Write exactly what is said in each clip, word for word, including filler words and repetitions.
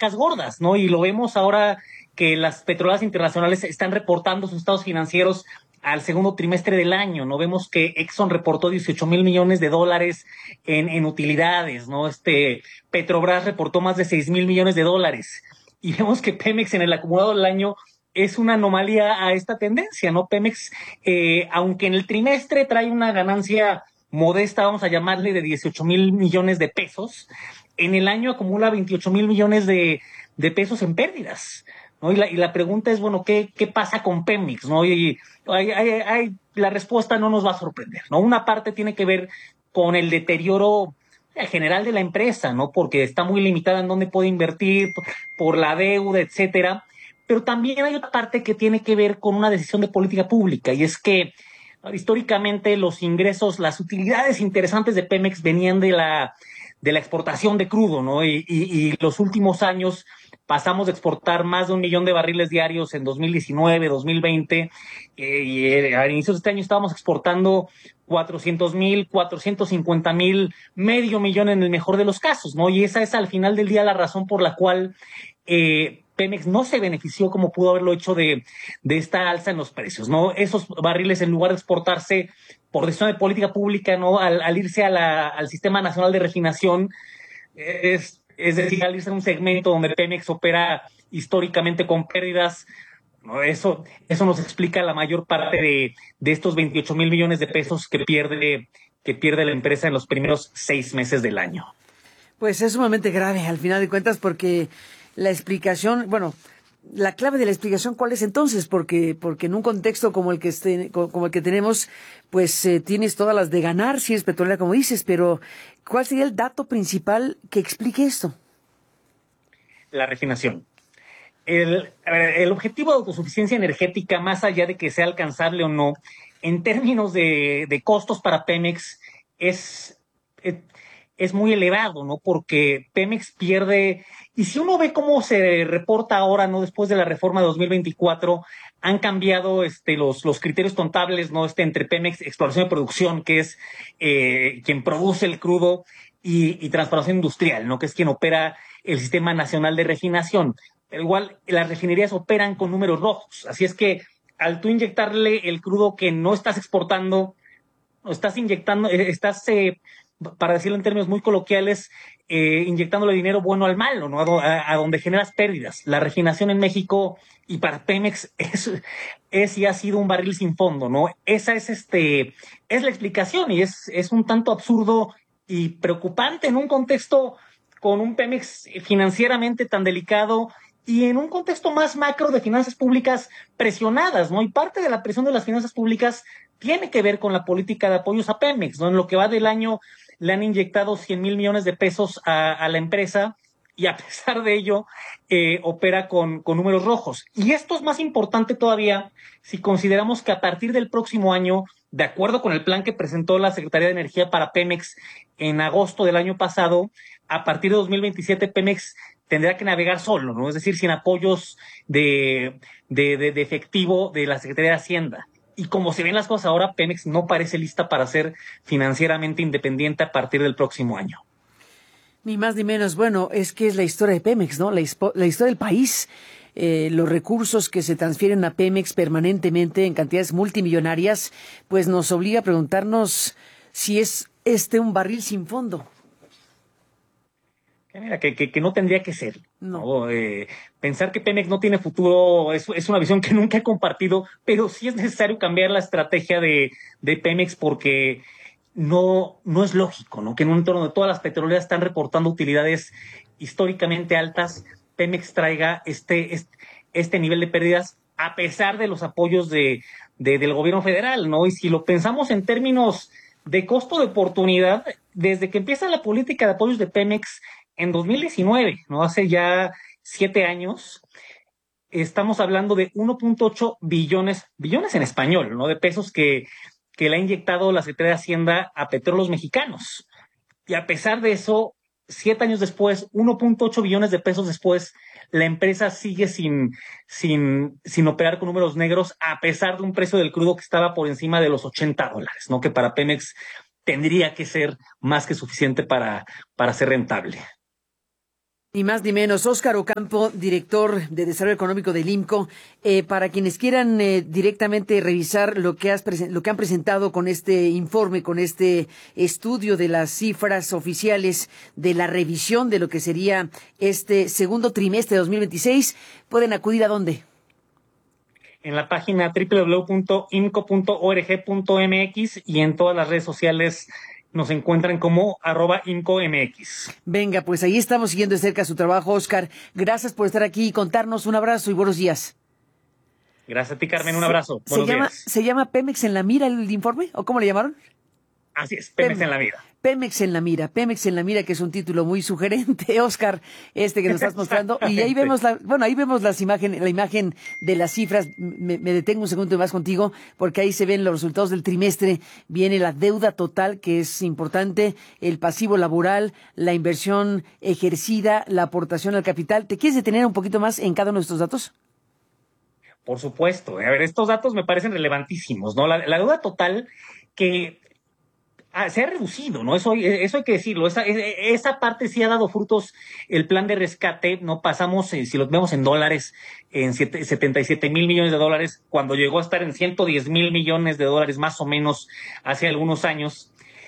vacas gordas, ¿no? Y lo vemos ahora que las petroleras internacionales están reportando sus estados financieros al segundo trimestre del año, ¿no? Vemos que Exxon reportó dieciocho mil millones de dólares en, en utilidades, ¿no? Este, Petrobras reportó más de seis mil millones de dólares. Y vemos que Pemex en el acumulado del año es una anomalía a esta tendencia, ¿no? Pemex, eh, aunque en el trimestre trae una ganancia modesta, vamos a llamarle, de dieciocho mil millones de pesos, en el año acumula veintiocho mil millones de, de pesos en pérdidas, ¿no? Y la, y la pregunta es, bueno, ¿qué, qué pasa con Pemex, ¿no? Y hay, hay, hay, la respuesta no nos va a sorprender, ¿no? Una parte tiene que ver con el deterioro general de la empresa, ¿no? Porque está muy limitada en dónde puede invertir, por la deuda, etcétera. Pero también hay otra parte que tiene que ver con una decisión de política pública, y es que históricamente los ingresos, las utilidades interesantes de Pemex venían de la, de la exportación de crudo, ¿no? Y, y, y los últimos años pasamos de exportar más de un millón de barriles diarios en dos mil diecinueve, dos mil veinte, eh, y eh, a inicios de este año estábamos exportando cuatrocientos mil, cuatrocientos cincuenta mil, medio millón en el mejor de los casos, ¿no? Y esa es al final del día la razón por la cual eh, Pemex no se benefició como pudo haberlo hecho de, de esta alza en los precios, ¿no? Esos barriles, en lugar de exportarse por decisión de política pública, ¿no? Al, al irse a la, al Sistema Nacional de Refinación, es, es decir, al irse a un segmento donde Pemex opera históricamente con pérdidas, ¿no? Eso, eso nos explica la mayor parte de, de estos veintiocho mil millones de pesos que pierde, que pierde la empresa en los primeros seis meses del año. Pues es sumamente grave, al final de cuentas, porque la explicación, bueno, la clave de la explicación, ¿cuál es entonces? Porque, porque en un contexto como el que este, como el que tenemos, pues eh, tienes todas las de ganar si es petrolera, como dices, pero ¿cuál sería el dato principal que explique esto? La refinación. El, el objetivo de autosuficiencia energética, más allá de que sea alcanzable o no, en términos de, de costos para Pemex, es, es, es muy elevado, ¿no? Porque Pemex pierde, y si uno ve cómo se reporta ahora, ¿no? Después de la reforma de dos mil veinticuatro, han cambiado este, los, los criterios contables, ¿no? Este, entre Pemex Exploración y Producción, que es eh, quien produce el crudo, y, y Transformación Industrial, ¿no? Que es quien opera el Sistema Nacional de Refinación. Igual las refinerías operan con números rojos, así es que al tú inyectarle el crudo que no estás exportando, o estás inyectando, estás, eh, para decirlo en términos muy coloquiales, eh, inyectándole dinero bueno al malo, ¿no? A, a, donde generas pérdidas. La refinación en México y para Pemex es, es y ha sido un barril sin fondo, ¿no? Esa es, este, es la explicación, y es, es un tanto absurdo y preocupante en un contexto con un Pemex financieramente tan delicado y en un contexto más macro de finanzas públicas presionadas, ¿no? Y parte de la presión de las finanzas públicas tiene que ver con la política de apoyos a Pemex, ¿no? En lo que va del año le han inyectado cien mil millones de pesos a, a la empresa, y a pesar de ello eh, opera con, con números rojos. Y esto es más importante todavía si consideramos que a partir del próximo año, de acuerdo con el plan que presentó la Secretaría de Energía para Pemex en agosto del año pasado, a partir de dos mil veintisiete Pemex tendrá que navegar solo, ¿no? Es decir, sin apoyos de, de, de, de efectivo de la Secretaría de Hacienda. Y como se ven las cosas ahora, Pemex no parece lista para ser financieramente independiente a partir del próximo año. Ni más ni menos. Bueno, es que es la historia de Pemex, ¿no? La, la historia del país. Eh, los recursos que se transfieren a Pemex permanentemente en cantidades multimillonarias, pues nos obliga a preguntarnos si es este un barril sin fondo. Mira, que, que, que no tendría que ser. No. ¿no? Eh, pensar que Pemex no tiene futuro es, es una visión que nunca he compartido, pero sí es necesario cambiar la estrategia de, de Pemex, porque no, no es lógico, ¿no? Que en un entorno donde todas las petroleras están reportando utilidades históricamente altas, Pemex traiga este, este, este nivel de pérdidas a pesar de los apoyos de, de, del gobierno federal, ¿no? Y si lo pensamos en términos de costo de oportunidad, desde que empieza la política de apoyos de Pemex en dos mil diecinueve, ¿no? Hace ya siete años, estamos hablando de uno punto ocho billones, billones en español, ¿no? De pesos que, que le ha inyectado la Secretaría de Hacienda a Petróleos Mexicanos. Y a pesar de eso, siete años después, uno punto ocho billones de pesos después, la empresa sigue sin, sin, sin operar con números negros, a pesar de un precio del crudo que estaba por encima de los ochenta dólares, ¿no? Que para Pemex tendría que ser más que suficiente para, para ser rentable. Ni más ni menos. Óscar Ocampo, director de Desarrollo Económico del IMCO. Eh, para quienes quieran eh, directamente revisar lo que, has lo que han presentado con este informe, con este estudio de las cifras oficiales de la revisión de lo que sería este segundo trimestre de dos mil veintiséis, ¿pueden acudir a dónde? En la página doble u doble u doble u punto imco punto org punto mx y en todas las redes sociales nos encuentran como arroba IMCOMX. Venga, pues ahí estamos siguiendo de cerca su trabajo, Óscar. Gracias por estar aquí y contarnos. Un abrazo y buenos días. Gracias a ti, Carmen. Un abrazo. Se, buenos se llama, días. ¿Se llama Pemex en la mira el informe? ¿O cómo le llamaron? Así es, Pemex, Pemex en la mira. Pemex en la mira, Pemex en la mira, que es un título muy sugerente, Óscar, este que nos estás mostrando. Y ahí vemos la, bueno, ahí vemos las imágenes, la imagen de las cifras. Me, me detengo un segundo más contigo, porque ahí se ven los resultados del trimestre. Viene la deuda total, que es importante, el pasivo laboral, la inversión ejercida, la aportación al capital. ¿Te quieres detener un poquito más en cada uno de estos datos? Por supuesto. A ver, estos datos me parecen relevantísimos, ¿no? La, la deuda total que Ah, se ha reducido, ¿no? Eso, eso hay que decirlo. Esa, esa parte sí ha dado frutos. El plan de rescate, no pasamos, eh, si lo vemos en dólares, en siete, setenta y siete mil millones de dólares, cuando llegó a estar en ciento diez mil millones de dólares, más o menos, hace algunos años.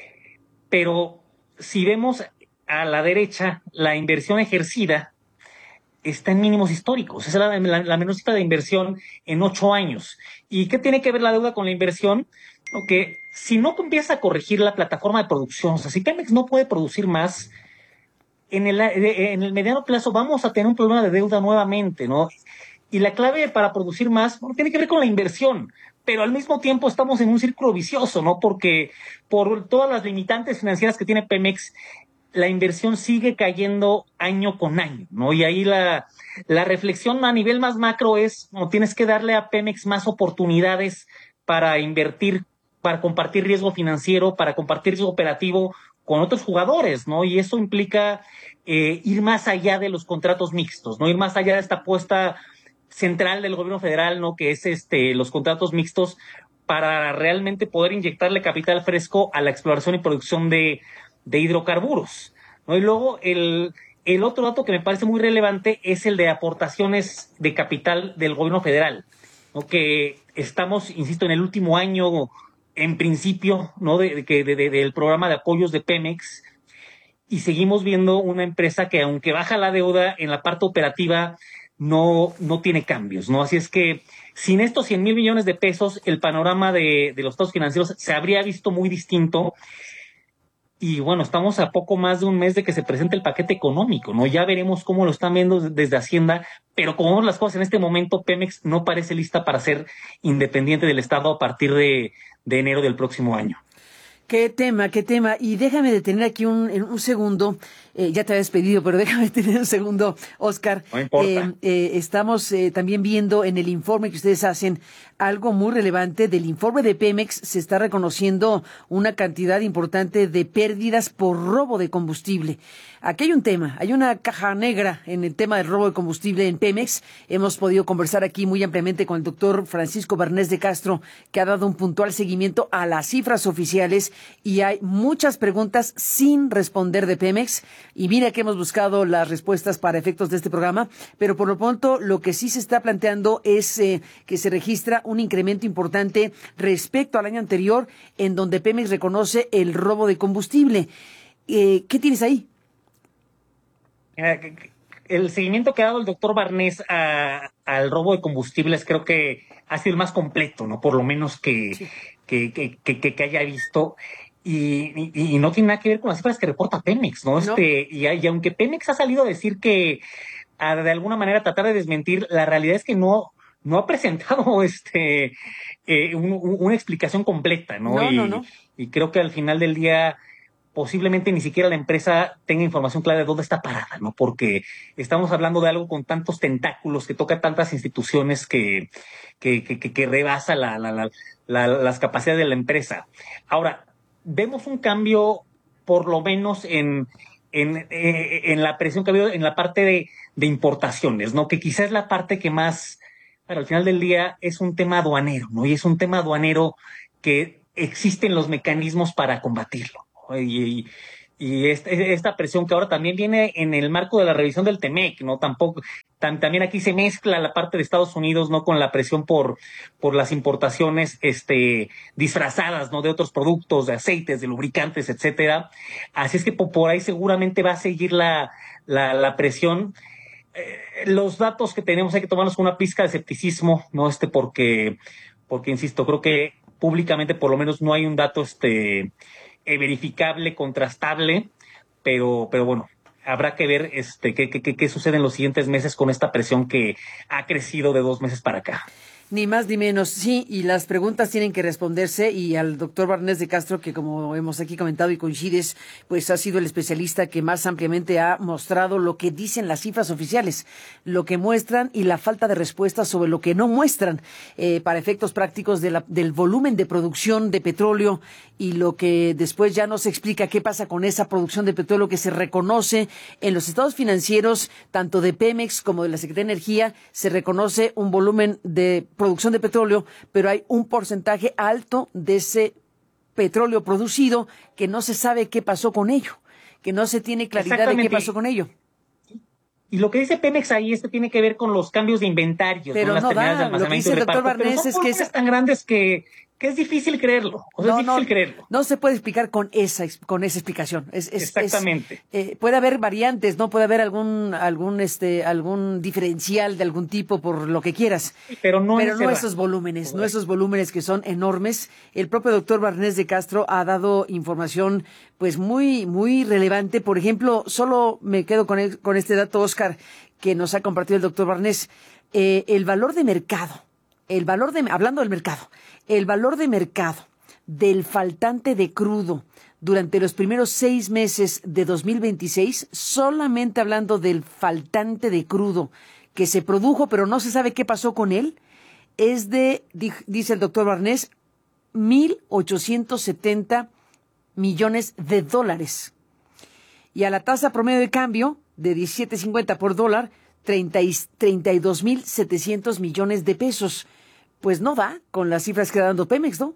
Pero si vemos a la derecha, la inversión ejercida está en mínimos históricos. Esa es la, la, la menor cifra de inversión en ocho años. ¿Y qué tiene que ver la deuda con la inversión? Que si no empieza a corregir la plataforma de producción, o sea, si Pemex no puede producir más, en el, en el mediano plazo vamos a tener un problema de deuda nuevamente, ¿no? Y la clave para producir más, bueno, tiene que ver con la inversión, pero al mismo tiempo estamos en un círculo vicioso, ¿no? Porque por todas las limitantes financieras que tiene Pemex, la inversión sigue cayendo año con año, ¿no? Y ahí la, la reflexión a nivel más macro es, no, tienes que darle a Pemex más oportunidades para invertir, para compartir riesgo financiero, para compartir riesgo operativo con otros jugadores, ¿no? Y eso implica eh, ir más allá de los contratos mixtos, ¿no? Ir más allá de esta apuesta central del gobierno federal, ¿no? Que es este los contratos mixtos para realmente poder inyectarle capital fresco a la exploración y producción de, de hidrocarburos, ¿no? Y luego el, el otro dato que me parece muy relevante es el de aportaciones de capital del gobierno federal, ¿no? Que estamos, insisto, en el último año en principio, ¿no? De, de, de, de, del programa de apoyos de Pemex, y seguimos viendo una empresa que, aunque baja la deuda en la parte operativa, no, no tiene cambios, ¿no? Así es que sin estos cien mil millones de pesos, el panorama de, de los estados financieros se habría visto muy distinto. Y bueno, estamos a poco más de un mes de que se presente el paquete económico, ¿no? Ya veremos cómo lo están viendo desde Hacienda, pero como vemos las cosas en este momento, Pemex no parece lista para ser independiente del Estado a partir de, de enero del próximo año. Qué tema, qué tema. Y déjame detener aquí un, un segundo. Eh, ya te había despedido, pero déjame detener un segundo, Óscar. No importa. Eh, eh, estamos eh, también viendo en el informe que ustedes hacen algo muy relevante. Del informe de Pemex se está reconociendo una cantidad importante de pérdidas por robo de combustible. Aquí hay un tema, hay una caja negra en el tema del robo de combustible en Pemex. Hemos podido conversar aquí muy ampliamente con el doctor Francisco Bernés de Castro, que ha dado un puntual seguimiento a las cifras oficiales, y hay muchas preguntas sin responder de Pemex. Y mira que hemos buscado las respuestas para efectos de este programa, pero por lo pronto lo que sí se está planteando es eh, que se registra un incremento importante respecto al año anterior, en donde Pemex reconoce el robo de combustible. Eh, ¿Qué tienes ahí? El seguimiento que ha dado el doctor Barnés a, al robo de combustibles creo que ha sido el más completo, ¿no? Por lo menos que, sí. que, que, que, que haya visto. Y, y, y no tiene nada que ver con las cifras que reporta Pemex, ¿no? ¿no? Este, y, y aunque Pemex ha salido a decir que, a, de alguna manera, tratar de desmentir, la realidad es que no, no ha presentado este eh, un, un, una explicación completa, ¿no? No, y, no, no. Y creo que al final del día posiblemente ni siquiera la empresa tenga información clara de dónde está parada, ¿no? Porque estamos hablando de algo con tantos tentáculos, que toca tantas instituciones, que, que, que, que rebasa la, la, la, la, las capacidades de la empresa. Ahora, vemos un cambio, por lo menos en, en, en la presión que ha habido en la parte de, de importaciones, ¿no? Que quizás es la parte que más, bueno, al final del día es un tema aduanero, ¿no? Y es un tema aduanero que existen los mecanismos para combatirlo. Y, y este, esta presión que ahora también viene en el marco de la revisión del Temec, ¿no? Tampoco, tam, también aquí se mezcla la parte de Estados Unidos, ¿no? Con la presión por, por las importaciones, este, disfrazadas, ¿no? De otros productos, de aceites, de lubricantes, etcétera. Así es que por, por ahí seguramente va a seguir la, la, la presión. Eh, los datos que tenemos hay que tomarlos con una pizca de escepticismo, ¿no? Este, porque, porque, insisto, creo que públicamente por lo menos no hay un dato, este, eh, verificable, contrastable, pero, pero bueno, habrá que ver este qué, qué, qué sucede en los siguientes meses con esta presión que ha crecido de dos meses para acá. Ni más ni menos, sí, y las preguntas tienen que responderse, y al doctor Barnés de Castro, que como hemos aquí comentado y coincides, pues ha sido el especialista que más ampliamente ha mostrado lo que dicen las cifras oficiales, lo que muestran y la falta de respuesta sobre lo que no muestran, eh, para efectos prácticos de la, del volumen de producción de petróleo, y lo que después ya no se explica qué pasa con esa producción de petróleo que se reconoce en los estados financieros, tanto de Pemex como de la Secretaría de Energía. Se reconoce un volumen de producción de petróleo, pero hay un porcentaje alto de ese petróleo producido que no se sabe qué pasó con ello, que no se tiene claridad de qué pasó con ello. Y lo que dice Pemex ahí, este tiene que ver con los cambios de inventarios, pero ¿no? Las no terminales da, de almacenamiento, lo que dice el doctor Barnés es que es tan grandes que, que es difícil creerlo. O sea, no, es difícil no, creerlo. No se puede explicar con esa con esa explicación. Es, es, Exactamente. Es, eh, puede haber variantes, no puede haber algún algún este algún diferencial de algún tipo por lo que quieras. Pero no, pero no esos volúmenes, Correcto. no esos volúmenes que son enormes. El propio doctor Barnés de Castro ha dado información pues muy muy relevante. Por ejemplo, solo me quedo con el, con este dato, Oscar, que nos ha compartido el doctor Barnés. Eh, el valor de mercado, el valor de hablando del mercado, el valor de mercado del faltante de crudo durante los primeros seis meses de dos mil veintiséis, solamente hablando del faltante de crudo que se produjo, pero no se sabe qué pasó con él, es de, dice el doctor Barnés, mil ochocientos setenta millones de dólares. Y a la tasa promedio de cambio de diecisiete cincuenta por dólar, treinta y dos mil setecientos millones de pesos. Pues no da con las cifras que está dando Pemex, ¿no?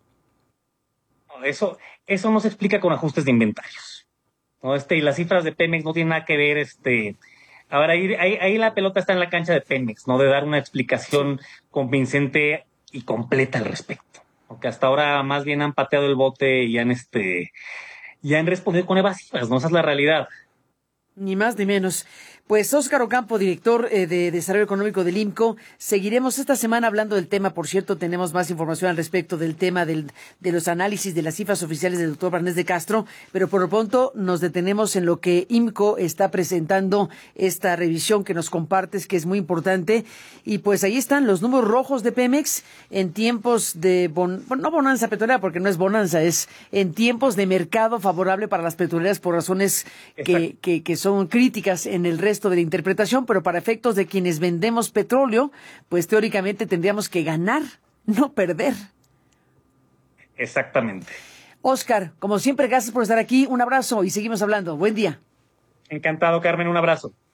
Eso, eso no se explica con ajustes de inventarios, ¿no? Este, y las cifras de Pemex no tienen nada que ver, este, ahora ahí, ahí, ahí la pelota está en la cancha de Pemex, ¿no? De dar una explicación convincente y completa al respecto. Porque hasta ahora más bien han pateado el bote y han, este, y han respondido con evasivas, ¿no? Esa es la realidad. Ni más ni menos. Pues Óscar Ocampo, director eh, de Desarrollo Económico del IMCO, seguiremos esta semana hablando del tema. Por cierto, tenemos más información al respecto del tema del, de los análisis de las cifras oficiales del doctor Barnés de Castro, pero por lo pronto nos detenemos en lo que IMCO está presentando, esta revisión que nos compartes, que es muy importante. Y pues ahí están los números rojos de Pemex en tiempos de, bon, no bonanza petrolera, porque no es bonanza, es en tiempos de mercado favorable para las petroleras por razones que, que, que son críticas en el resto de la interpretación, pero para efectos de quienes vendemos petróleo, pues teóricamente tendríamos que ganar, no perder. Exactamente. Óscar, como siempre, gracias por estar aquí. Un abrazo y seguimos hablando. Buen día. Encantado, Carmen. Un abrazo.